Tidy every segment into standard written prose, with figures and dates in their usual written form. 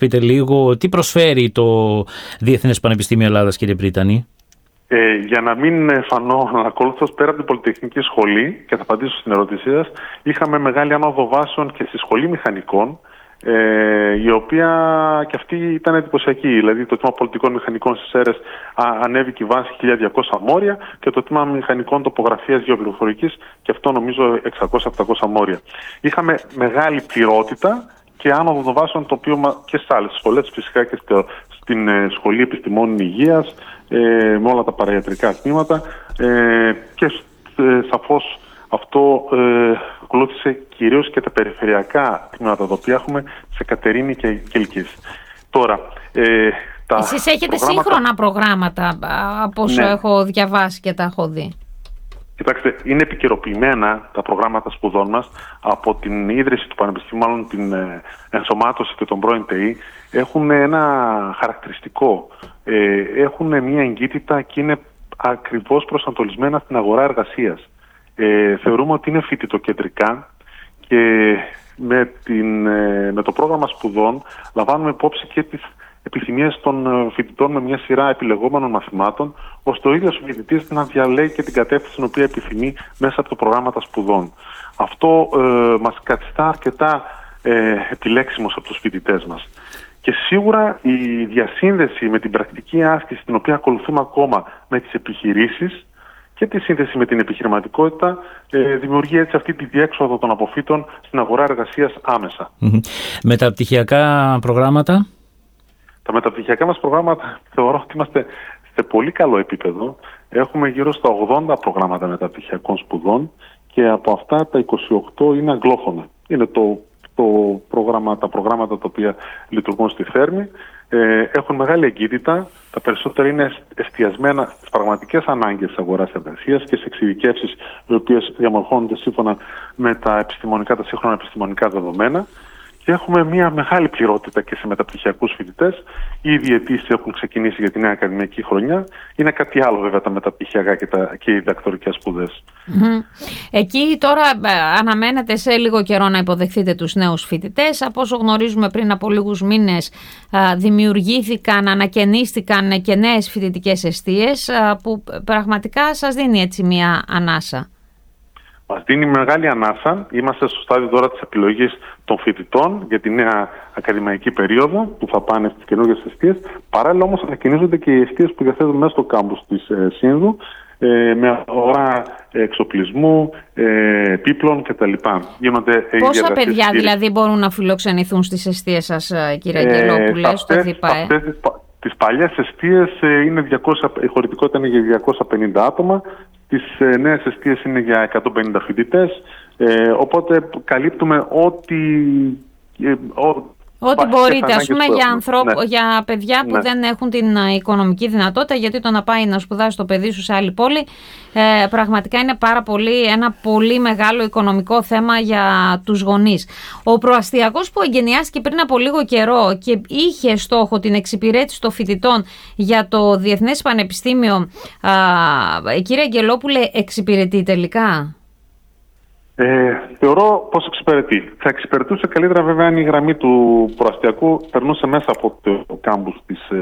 πείτε λίγο τι προσφέρει το Διεθνές Πανεπιστήμιο Ελλάδας, κύριε Πρίτανη. Για να μην φανώ ανακόλουθος, πέρα από την Πολυτεχνική Σχολή, και θα απαντήσω στην ερώτησή σας, είχαμε μεγάλη άνοδο βάσεων και στη Σχολή Μηχανικών, η οποία και αυτή ήταν εντυπωσιακή. Δηλαδή το τμήμα Πολιτικών Μηχανικών στις ΣΕΡΕΣ ανέβηκε η βάση 1.200 μόρια και το τμήμα Μηχανικών Τοπογραφίας Γεωπληροφορικής και αυτό νομίζω 600-700 μόρια. Είχαμε μεγάλη πληρότητα και άνοδο των βάσεων, το οποίο και στις άλλες σχολές, φυσικά και στην Σχολή Επιστημών Υγείας, με όλα τα παραϊατρικά τμήματα, και σαφώς αυτό ακολούθησε κυρίως και τα περιφερειακά τμήματα τα οποία έχουμε σε Κατερίνη και Κιλκής. Τώρα, εσείς έχετε σύγχρονα προγράμματα, από όσο έχω διαβάσει και τα έχω δει. Κοιτάξτε, είναι επικαιροποιημένα τα προγράμματα σπουδών μας από την ίδρυση του Πανεπιστημίου, μάλλον την ενσωμάτωση και τον πρώην ΤΕΗ. Έχουν ένα χαρακτηριστικό. Έχουν μια εγκύτητα και είναι ακριβώς προσανατολισμένα στην αγορά εργασίας. Θεωρούμε ότι είναι φοιτητοκεντρικά και με το πρόγραμμα σπουδών λαμβάνουμε υπόψη και τις επιθυμίες των φοιτητών με μια σειρά επιλεγόμενων μαθημάτων, ώστε ο ίδιος ο φοιτητής να διαλέγει και την κατεύθυνση την οποία επιθυμεί μέσα από τα προγράμματα σπουδών. Αυτό μας καθιστά αρκετά επιλέξιμος από τους φοιτητές μας. Και σίγουρα η διασύνδεση με την πρακτική άσκηση, την οποία ακολουθούμε ακόμα με τις επιχειρήσεις, και τη σύνδεση με την επιχειρηματικότητα δημιουργεί έτσι αυτή τη διέξοδο των αποφύτων στην αγορά εργασίας άμεσα. Μεταπτυχιακά προγράμματα. Τα μεταπτυχιακά μας προγράμματα θεωρώ ότι είμαστε σε πολύ καλό επίπεδο. Έχουμε γύρω στα 80 προγράμματα μεταπτυχιακών σπουδών και από αυτά τα 28 είναι αγγλόφωνα. Είναι τα προγράμματα τα οποία λειτουργούν στη Θέρμη. Έχουν μεγάλη εγκύτητα. Τα περισσότερα είναι εστιασμένα στις πραγματικές ανάγκες της αγοράς εργασίας και σε εξειδικεύσεις οι οποίες διαμορφώνονται σύμφωνα με τα σύγχρονα επιστημονικά δεδομένα. Και έχουμε μια μεγάλη πληρότητα και σε μεταπτυχιακούς φοιτητές. Ήδη οι αιτήσεις έχουν ξεκινήσει για τη νέα ακαδημαϊκή χρονιά. Είναι κάτι άλλο βέβαια τα μεταπτυχιακά και οι διδακτορικές σπουδές. Εκεί τώρα αναμένεται σε λίγο καιρό να υποδεχθείτε τους νέους φοιτητές. Από όσο γνωρίζουμε, πριν από λίγους μήνες δημιουργήθηκαν, ανακαινίστηκαν και νέες φοιτητικές εστίες που πραγματικά σας δίνει έτσι μια ανάσα. Μας δίνει μεγάλη ανάσα. Είμαστε στο στάδιο τώρα της επιλογής των φοιτητών για τη νέα ακαδημαϊκή περίοδο που θα πάνε στις καινούργιες εστίες. Παράλληλα όμως ανακοινίζονται και οι εστίες που διαθέτουν μέσα στο κάμπους της Σύνδου με αγορά εξοπλισμού, επίπλων κτλ. Πόσα παιδιά δηλαδή μπορούν να φιλοξενηθούν στις εστίες σας, κύριε Αγγελόπουλε, στο ΔΥΠΑΕ? Τις παλιές εστίες η χωρητικότητα είναι για 250 άτομα. Τις νέες εστίες είναι για 150 φοιτητές, οπότε καλύπτουμε ό,τι μπορείτε, ας πούμε, για παιδιά που δεν έχουν την οικονομική δυνατότητα, γιατί το να πάει να σπουδάσει το παιδί σου σε άλλη πόλη πραγματικά είναι ένα πολύ μεγάλο οικονομικό θέμα για τους γονείς. Ο προαστιακός που εγκαινιάστηκε πριν από λίγο καιρό και είχε στόχο την εξυπηρέτηση των φοιτητών για το Διεθνές Πανεπιστήμιο, κύριε Αγγελόπουλε, εξυπηρετεί τελικά? Θεωρώ πως εξυπηρετεί. Θα εξυπηρετούσε καλύτερα βέβαια αν η γραμμή του προαστιακού περνούσε μέσα από το κάμπους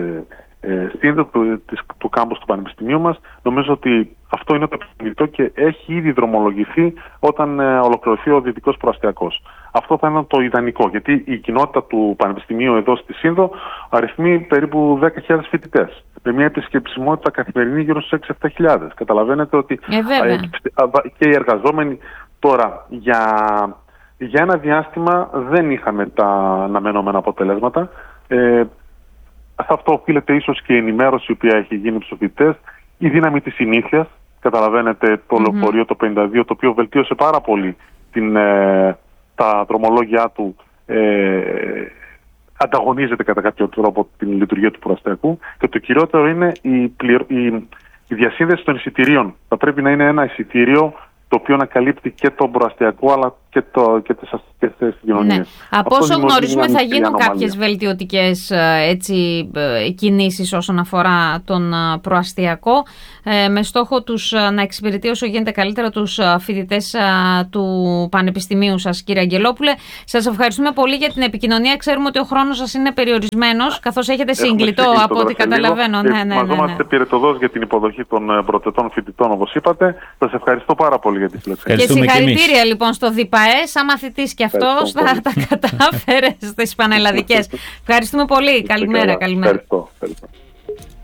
του κάμπους του Πανεπιστημίου μας. Νομίζω ότι αυτό είναι το επιθυμητό και έχει ήδη δρομολογηθεί όταν ολοκληρωθεί ο δυτικός προαστιακός. Αυτό θα είναι το ιδανικό, γιατί η κοινότητα του Πανεπιστημίου εδώ στη Σύνδο αριθμεί περίπου 10.000 φοιτητές, με μια επισκεψιμότητα καθημερινή γύρω στους 6-7.000. Καταλαβαίνετε ότι και οι εργαζόμενοι τώρα για ένα διάστημα δεν είχαμε τα αναμενόμενα αποτελέσματα. Σε αυτό οφείλεται ίσως και η ενημέρωση η οποία έχει γίνει στους φοιτητές, η δύναμη της συνήθειας. Καταλαβαίνετε το λεωφορείο το 52, το οποίο βελτίωσε πάρα πολύ τα δρομολόγια του, ανταγωνίζεται κατά κάποιο τρόπο την λειτουργία του προαστιακού, και το κυριότερο είναι η διασύνδεση των εισιτηρίων. Θα πρέπει να είναι ένα εισιτήριο το οποίο να καλύπτει και τον προαστιακό αλλά και τις αστικές συγκοινωνίες. Ναι. Από όσο γνωρίζουμε θα γίνουν κάποιες βελτιωτικές κινήσεις όσον αφορά τον προαστιακό, με στόχο τους να εξυπηρετεί όσο γίνεται καλύτερα τους φοιτητές του Πανεπιστημίου σας, κύριε Αγγελόπουλε. Σας ευχαριστούμε πολύ για την επικοινωνία. Ξέρουμε ότι ο χρόνος σας είναι περιορισμένος, καθώς έχετε σύγκλιτο από ό,τι καταλαβαίνω. Μαζόμαστε πυρετοδός για την υποδοχή των πρωτετών φοιτητών, όπως είπατε. Σας ευχαριστώ πάρα πολύ για τη φιλοξενία. Και συγχαρητήρια λοιπόν στο ΔΙΠΑΕ, σαν μαθητής και αυτός θα τα κατάφερε στις πανελλαδικές. Ευχαριστούμε πολύ. Καλημέρα. Ευχαριστώ.